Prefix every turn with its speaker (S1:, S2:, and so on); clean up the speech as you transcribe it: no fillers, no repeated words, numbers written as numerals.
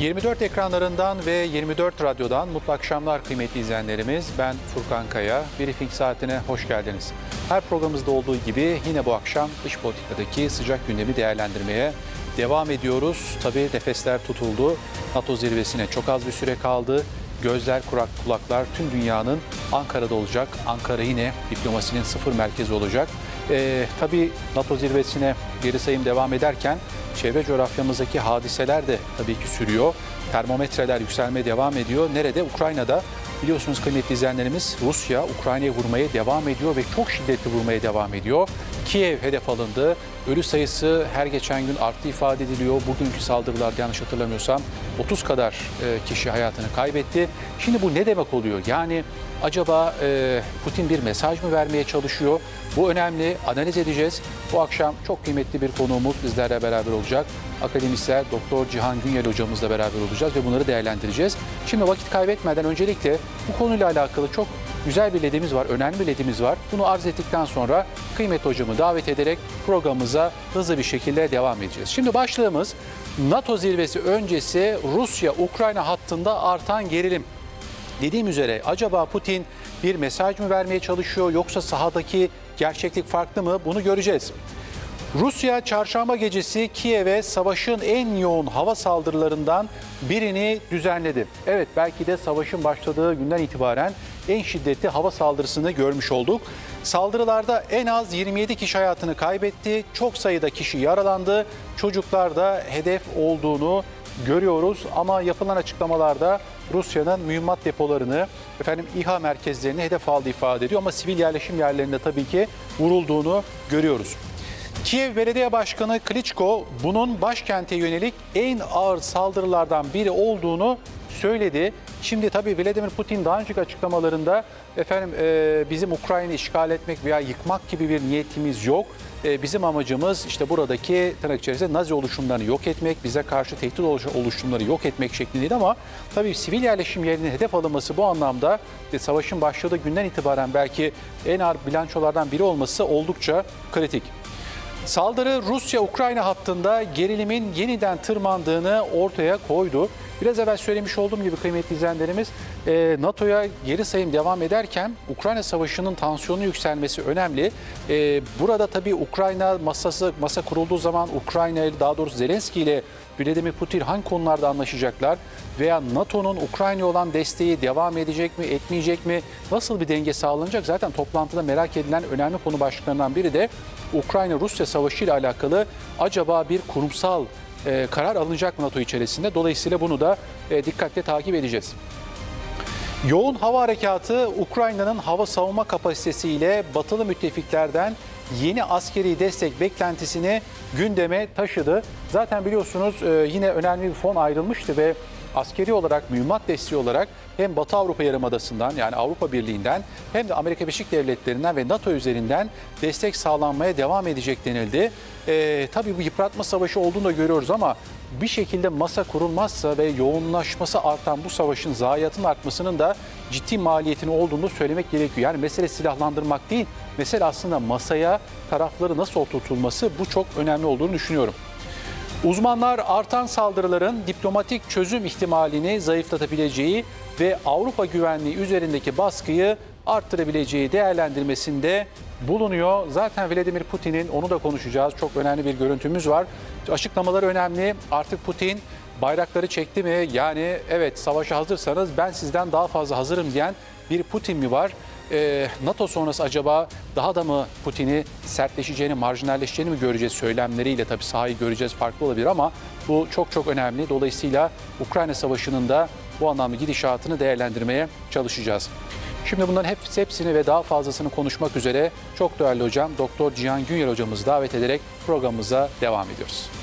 S1: 24 ekranlarından ve 24 radyodan mutlu akşamlar kıymetli izleyenlerimiz. Ben Furkan Kaya. Briefing saatine hoş geldiniz. Her programımızda olduğu gibi yine bu akşam dış politikadaki sıcak gündemi değerlendirmeye devam ediyoruz. Tabii nefesler tutuldu. NATO zirvesine çok az bir süre kaldı. Gözler, kulaklar tüm dünyanın Ankara'da olacak. Ankara yine diplomasinin sıfır merkezi olacak. Tabii NATO zirvesine geri sayım devam ederken çevre coğrafyamızdaki hadiseler de tabii ki sürüyor. Termometreler yükselmeye devam ediyor. Nerede? Ukrayna'da. Biliyorsunuz kıymetli izleyenlerimiz, Rusya Ukrayna'ya vurmaya devam ediyor ve çok şiddetli vurmaya devam ediyor. Kiev hedef alındı. Ölü sayısı her geçen gün arttı ifade ediliyor. Bugünkü saldırılarda yanlış hatırlamıyorsam 30 kadar kişi hayatını kaybetti. Şimdi bu ne demek oluyor? Yani acaba Putin bir mesaj mı vermeye çalışıyor? Bu önemli. Analiz edeceğiz. Bu akşam çok kıymetli bir konuğumuz bizlerle beraber olacak. Akademisyen Doktor Cihan Günyel hocamızla beraber olacağız ve bunları değerlendireceğiz. Şimdi vakit kaybetmeden öncelikle bu konuyla alakalı çok güzel bir ledimiz var, önemli bir ledimiz var. Bunu arz ettikten sonra kıymetli hocamı davet ederek programımıza hızlı bir şekilde devam edeceğiz. Şimdi başlığımız NATO zirvesi öncesi Rusya-Ukrayna hattında artan gerilim. Dediğim üzere acaba Putin bir mesaj mı vermeye çalışıyor yoksa sahadaki gerçeklik farklı mı? Bunu göreceğiz. Rusya çarşamba gecesi Kiev'e savaşın en yoğun hava saldırılarından birini düzenledi. Evet, belki de savaşın başladığı günden itibaren en şiddetli hava saldırısını görmüş olduk. Saldırılarda en az 27 kişi hayatını kaybetti. Çok sayıda kişi yaralandı. Çocuklar da hedef olduğunu görüyoruz ama yapılan açıklamalarda Rusya'nın mühimmat depolarını, İHA merkezlerini hedef aldığı ifade ediyor ama sivil yerleşim yerlerinde tabii ki vurulduğunu görüyoruz. Kiev Belediye Başkanı Klitschko bunun başkente yönelik en ağır saldırılardan biri olduğunu söyledi. Şimdi tabii Vladimir Putin daha önceki açıklamalarında bizim Ukrayna'yı işgal etmek veya yıkmak gibi bir niyetimiz yok. Bizim amacımız işte buradaki tırnak içerisinde Nazi oluşumlarını yok etmek, bize karşı tehdit oluşumları yok etmek şeklindeydi ama tabii sivil yerleşim yerinin hedef alınması bu anlamda savaşın başladığı günden itibaren belki en ağır bilançolardan biri olması oldukça kritik. Saldırı Rusya-Ukrayna hattında gerilimin yeniden tırmandığını ortaya koydu. Biraz evvel söylemiş olduğum gibi kıymetli izleyenlerimiz NATO'ya geri sayım devam ederken Ukrayna Savaşı'nın tansiyonu yükselmesi önemli. Burada tabii Ukrayna masa kurulduğu zaman Ukrayna ile daha doğrusu Zelenski ile Vladimir Putin hangi konularda anlaşacaklar veya NATO'nun Ukrayna'ya olan desteği devam edecek mi, etmeyecek mi, nasıl bir denge sağlanacak? Zaten toplantıda merak edilen önemli konu başlıklarından biri de Ukrayna-Rusya savaşı ile alakalı acaba bir kurumsal karar alınacak mı NATO içerisinde? Dolayısıyla bunu da dikkatle takip edeceğiz. Yoğun hava harekatı Ukrayna'nın hava savunma kapasitesiyle batılı müttefiklerden yeni askeri destek beklentisini gündeme taşıdı. Zaten biliyorsunuz yine önemli bir fon ayrılmıştı ve askeri olarak, mühimmat desteği olarak hem Batı Avrupa Yarımadası'ndan yani Avrupa Birliği'nden hem de Amerika Birleşik Devletleri'nden ve NATO üzerinden destek sağlanmaya devam edecek denildi. Tabii bu yıpratma savaşı olduğunu da görüyoruz ama bir şekilde masa kurulmazsa ve yoğunlaşması artan bu savaşın zayiatın artmasının da ciddi maliyetini olduğunu söylemek gerekiyor. Yani mesele silahlandırmak değil, mesele aslında masaya tarafları nasıl oturtulması, bu çok önemli olduğunu düşünüyorum. Uzmanlar artan saldırıların diplomatik çözüm ihtimalini zayıflatabileceği ve Avrupa güvenliği üzerindeki baskıyı arttırabileceği değerlendirmesinde bulunuyor. Zaten Vladimir Putin'in, onu da konuşacağız, çok önemli bir görüntümüz var. Açıklamaları önemli. Artık Putin bayrakları çekti mi? Yani evet, savaşa hazırsanız ben sizden daha fazla hazırım diyen bir Putin mi var? NATO sonrası acaba daha da mı Putin'i sertleşeceğini, marjinalleşeceğini mi göreceğiz söylemleriyle? Tabii sahayı göreceğiz, farklı olabilir ama bu çok çok önemli. Dolayısıyla Ukrayna Savaşı'nın da bu anlamda gidişatını değerlendirmeye çalışacağız. Şimdi bunların hepsini ve daha fazlasını konuşmak üzere çok değerli hocam Doktor Cihan Günyel hocamızı davet ederek programımıza devam ediyoruz.